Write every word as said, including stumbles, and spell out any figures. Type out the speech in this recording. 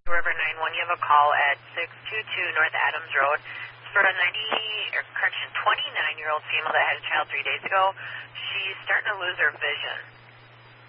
River nine one, you have a call at six two two North Adams Road. It's for a ninety, or correction, twenty-nine-year-old female that had a child three days ago. She's starting to lose her vision.